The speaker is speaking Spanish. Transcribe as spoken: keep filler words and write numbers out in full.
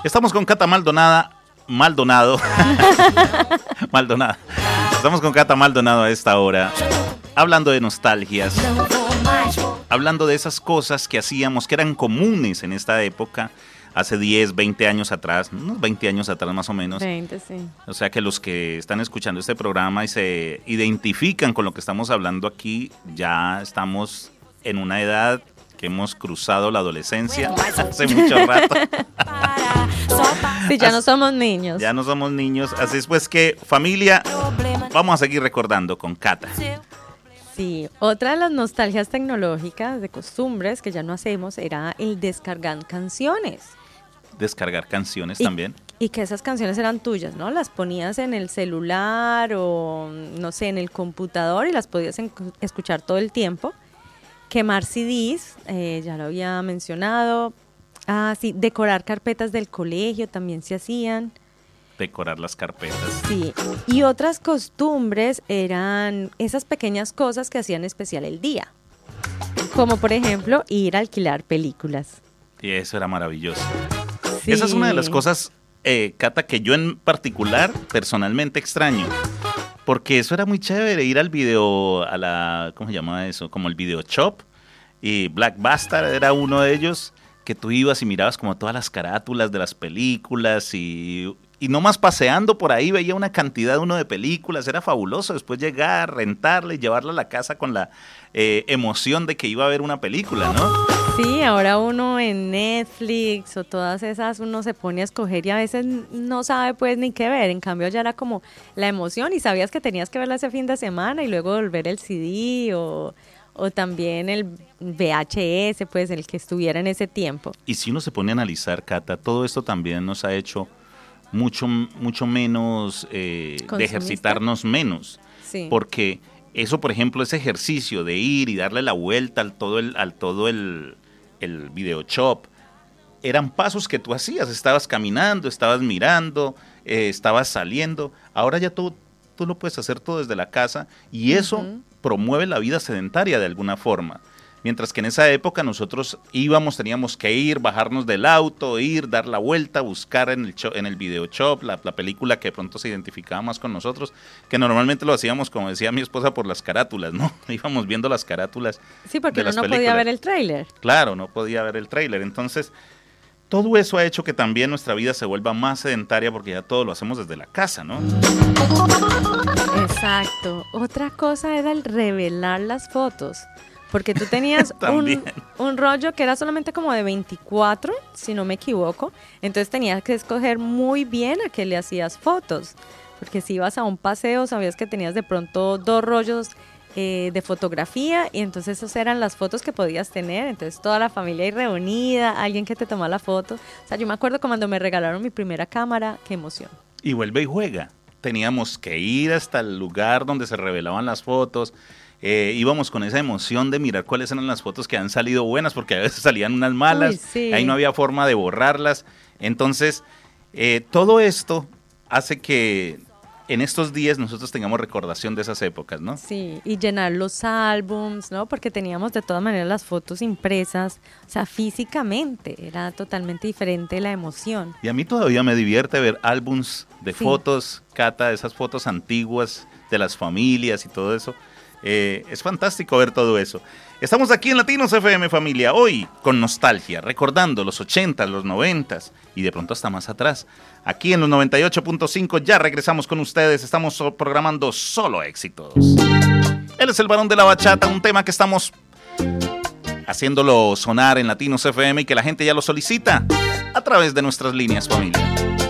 Estamos con Cata Maldonada, Maldonado, Maldonado. Estamos con Cata Maldonado a esta hora, hablando de nostalgias, hablando de esas cosas que hacíamos, que eran comunes en esta época, hace diez, veinte años atrás, unos veinte años atrás más o menos. veinte, sí. O sea que los que están escuchando este programa y se identifican con lo que estamos hablando aquí, ya estamos en una edad que hemos cruzado la adolescencia hace mucho rato. Sí, ya no somos niños. Ya no somos niños. Así es pues que, familia, vamos a seguir recordando con Cata. Sí, otra de las nostalgias tecnológicas, de costumbres que ya no hacemos, era el descargar canciones. Descargar canciones y, también. Y que esas canciones eran tuyas, ¿no? Las ponías en el celular o, no sé, en el computador y las podías en- escuchar todo el tiempo. Quemar C Ds, eh, ya lo había mencionado. Ah, sí, decorar carpetas del colegio también se hacían. Decorar las carpetas. Sí, y otras costumbres eran esas pequeñas cosas que hacían especial el día. Como por ejemplo, ir a alquilar películas. Y eso era maravilloso. Sí. Esa es una de las cosas, eh, Cata, que yo en particular personalmente extraño. Porque eso era muy chévere, ir al video, a la, ¿cómo se llama eso? Como el video shop. Y Blockbuster era uno de ellos, que tú ibas y mirabas como todas las carátulas de las películas y, y nomás paseando por ahí veía una cantidad uno de películas, era fabuloso. Después llegar, rentarla y llevarla a la casa con la eh, emoción de que iba a ver una película, ¿no? Sí, ahora uno en Netflix o todas esas, uno se pone a escoger y a veces no sabe pues ni qué ver. En cambio ya era como la emoción y sabías que tenías que verla ese fin de semana y luego volver el C D o, o también el V H S, pues el que estuviera en ese tiempo. Y si uno se pone a analizar, Cata, todo esto también nos ha hecho mucho, mucho menos, eh, de ejercitarnos menos. Sí. Porque eso, por ejemplo, ese ejercicio de ir y darle la vuelta al todo el, al todo el, el video shop, eran pasos que tú hacías, estabas caminando, estabas mirando, eh, estabas saliendo. Ahora ya tú, tú lo puedes hacer todo desde la casa y eso uh-huh. promueve la vida sedentaria de alguna forma. Mientras que en esa época nosotros íbamos, teníamos que ir, bajarnos del auto, ir, dar la vuelta, buscar en el, cho- en el video shop la, la película que de pronto se identificaba más con nosotros, que normalmente lo hacíamos, como decía mi esposa, por las carátulas, ¿no? Íbamos viendo las carátulas. Sí, porque de uno las no películas. podía ver el tráiler. Claro, no podía ver el tráiler. Entonces, todo eso ha hecho que también nuestra vida se vuelva más sedentaria porque ya todo lo hacemos desde la casa, ¿no? Exacto. Otra cosa era el revelar las fotos. Porque tú tenías un, un rollo que era solamente como de veinticuatro, si no me equivoco. Entonces tenías que escoger muy bien a qué le hacías fotos. Porque si ibas a un paseo, sabías que tenías de pronto dos rollos eh, de fotografía. Y entonces esas eran las fotos que podías tener. Entonces toda la familia ahí reunida, alguien que te tomaba la foto. O sea, yo me acuerdo cuando me regalaron mi primera cámara, qué emoción. Y vuelve y juega. Teníamos que ir hasta el lugar donde se revelaban las fotos. Eh, íbamos con esa emoción de mirar cuáles eran las fotos que han salido buenas, porque a veces salían unas malas, Uy, sí. Ahí no había forma de borrarlas. Entonces, eh, todo esto hace que en estos días nosotros tengamos recordación de esas épocas, ¿no? Sí, y llenar los álbums, ¿no? Porque teníamos de todas maneras las fotos impresas, o sea, físicamente, era totalmente diferente la emoción. Y a mí todavía me divierte ver álbums de Sí. fotos, Cata, esas fotos antiguas de las familias y todo eso. Eh, es fantástico ver todo eso. Estamos aquí en Latinos F M, familia, hoy con nostalgia, recordando los ochentas, los noventas y de pronto hasta más atrás. Aquí en los noventa y ocho punto cinco ya regresamos con ustedes, estamos programando solo éxitos. Él es el varón de la bachata, un tema que estamos haciéndolo sonar en Latinos F M y que la gente ya lo solicita a través de nuestras líneas, familia.